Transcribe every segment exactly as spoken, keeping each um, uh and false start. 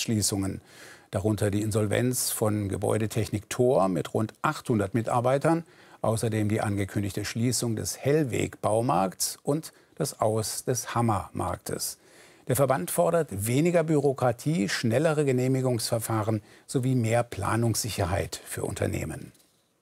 Geschäftsschließungen. Darunter die Insolvenz von Gebäudetechnik Thor mit rund achthundert Mitarbeitern, außerdem die angekündigte Schließung des Hellweg-Baumarkts und das Aus des Hammer-Marktes. Der Verband fordert weniger Bürokratie, schnellere Genehmigungsverfahren sowie mehr Planungssicherheit für Unternehmen.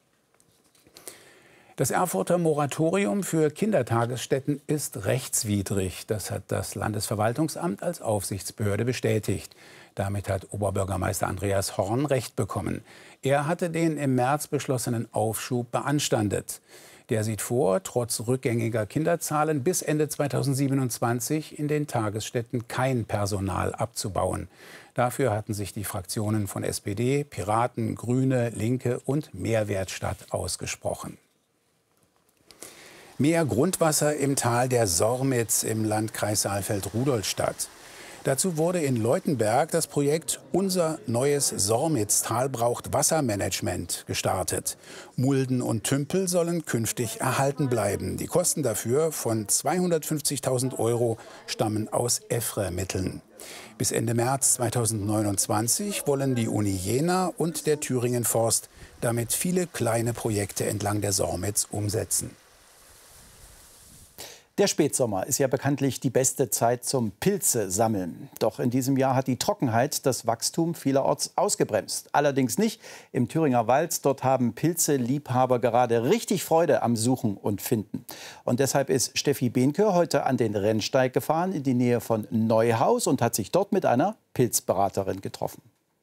Das Erfurter Moratorium für Kindertagesstätten ist rechtswidrig. Das hat das Landesverwaltungsamt als Aufsichtsbehörde bestätigt. Damit hat Oberbürgermeister Andreas Horn Recht bekommen. Er hatte den im März beschlossenen Aufschub beanstandet. Der sieht vor, trotz rückgängiger Kinderzahlen bis Ende zweitausendsiebenundzwanzig in den Tagesstätten kein Personal abzubauen. Dafür hatten sich die Fraktionen von S P D, Piraten, Grüne, Linke und Mehrwertstadt ausgesprochen. Mehr Grundwasser im Tal der Sormitz im Landkreis Saalfeld-Rudolstadt. Dazu wurde in Leutenberg das Projekt Unser neues Sormitztal braucht Wassermanagement gestartet. Mulden und Tümpel sollen künftig erhalten bleiben. Die Kosten dafür von zweihundertfünfzigtausend Euro stammen aus E F R E-Mitteln. Bis Ende März zweitausendneunundzwanzig wollen die Uni Jena und der Thüringen Forst damit viele kleine Projekte entlang der Sormitz umsetzen. Der Spätsommer ist ja bekanntlich die beste Zeit zum Pilze sammeln. Doch in diesem Jahr hat die Trockenheit das Wachstum vielerorts ausgebremst. Allerdings nicht im Thüringer Wald. Dort haben Pilzeliebhaber gerade richtig Freude am Suchen und Finden. Und deshalb ist Steffi Behnke heute an den Rennsteig gefahren in die Nähe von Neuhaus und hat sich dort mit einer Pilzberaterin getroffen.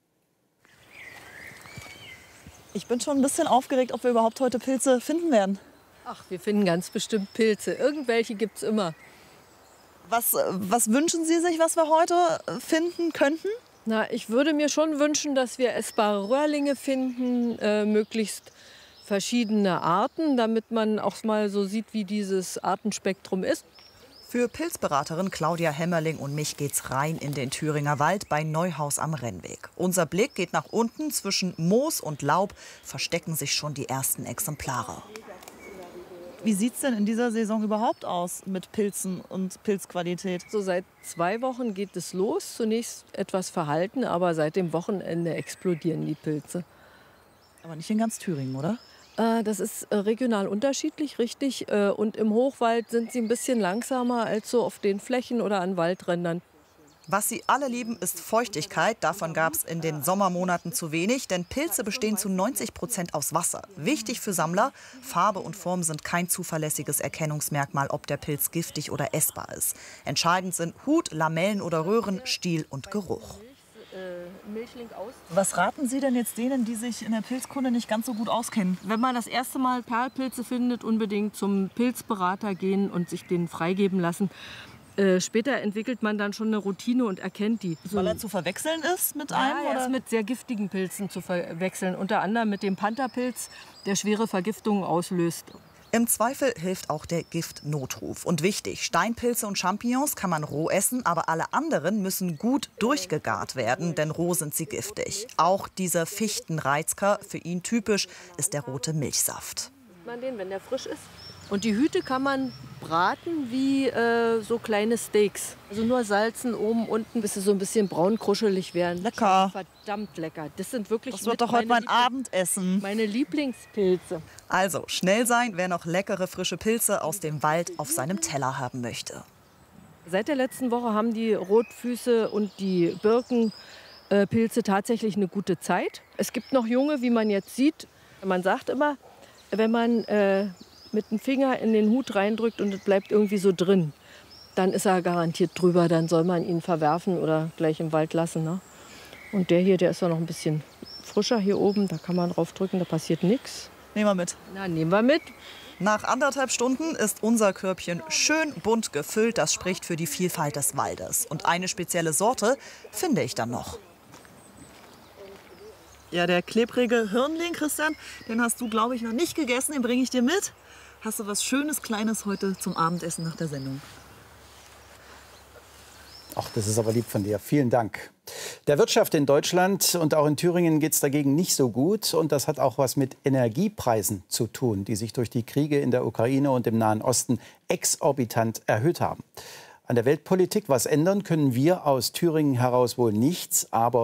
Ich bin schon ein bisschen aufgeregt, ob wir überhaupt heute Pilze finden werden. Ach, wir finden ganz bestimmt Pilze. Irgendwelche gibt es immer. Was, was wünschen Sie sich, was wir heute finden könnten? Na, ich würde mir schon wünschen, dass wir essbare Röhrlinge finden, äh, möglichst verschiedene Arten, damit man auch mal so sieht, wie dieses Artenspektrum ist. Für Pilzberaterin Claudia Hemmerling und mich geht's rein in den Thüringer Wald bei Neuhaus am Rennweg. Unser Blick geht nach unten. Zwischen Moos und Laub verstecken sich schon die ersten Exemplare. Wie sieht es denn in dieser Saison überhaupt aus mit Pilzen und Pilzqualität? So seit zwei Wochen geht es los. Zunächst etwas verhalten, aber seit dem Wochenende explodieren die Pilze. Aber nicht in ganz Thüringen, oder? Äh, das ist äh, regional unterschiedlich, richtig. Äh, und im Hochwald sind sie ein bisschen langsamer als so auf den Flächen oder an Waldrändern. Was sie alle lieben, ist Feuchtigkeit. Davon gab es in den Sommermonaten zu wenig, denn Pilze bestehen zu neunzig Prozent aus Wasser. Wichtig für Sammler, Farbe und Form sind kein zuverlässiges Erkennungsmerkmal, ob der Pilz giftig oder essbar ist. Entscheidend sind Hut, Lamellen oder Röhren, Stiel und Geruch. Was raten Sie denn jetzt denen, die sich in der Pilzkunde nicht ganz so gut auskennen? Wenn man das erste Mal Perlpilze findet, unbedingt zum Pilzberater gehen und sich den freigeben lassen. Äh, später entwickelt man dann schon eine Routine und erkennt die. So. Weil er zu verwechseln ist mit ja, einem? Er oder? ist mit sehr giftigen Pilzen zu verwechseln. Unter anderem mit dem Pantherpilz, der schwere Vergiftungen auslöst. Im Zweifel hilft auch der Giftnotruf. Und wichtig, Steinpilze und Champignons kann man roh essen, aber alle anderen müssen gut durchgegart werden, denn roh sind sie giftig. Auch dieser Fichtenreizker, für ihn typisch, ist der rote Milchsaft. Man den, wenn der frisch ist. Und die Hüte kann man braten wie äh, so kleine Steaks. Also nur salzen, oben, unten, bis sie so ein bisschen braun kruschelig werden. Lecker. Verdammt lecker. Das sind wirklich Das wird doch heute mein Abendessen. Meine Lieblingspilze. Also schnell sein, wer noch leckere frische Pilze aus dem Wald auf seinem Teller haben möchte. Seit der letzten Woche haben die Rotfüße und die Birkenpilze tatsächlich eine gute Zeit. Es gibt noch junge, wie man jetzt sieht. Man sagt immer, wenn man äh, mit dem Finger in den Hut reindrückt und es bleibt irgendwie so drin, dann ist er garantiert drüber, dann soll man ihn verwerfen oder gleich im Wald lassen. Ne? Und der hier, der ist ja noch ein bisschen frischer hier oben, da kann man drauf drücken, da passiert nichts. Nehmen wir mit. Na, nehmen wir mit. Nach anderthalb Stunden ist unser Körbchen schön bunt gefüllt, das spricht für die Vielfalt des Waldes. Und eine spezielle Sorte finde ich dann noch. Ja, der klebrige Hirnling, Christian, den hast du, glaube ich, noch nicht gegessen, den bringe ich dir mit. Hast du was Schönes, Kleines heute zum Abendessen nach der Sendung? Ach, das ist aber lieb von dir. Vielen Dank. Der Wirtschaft in Deutschland und auch in Thüringen geht es dagegen nicht so gut. Und das hat auch was mit Energiepreisen zu tun, die sich durch die Kriege in der Ukraine und im Nahen Osten exorbitant erhöht haben. An der Weltpolitik was ändern können wir aus Thüringen heraus wohl nichts, aber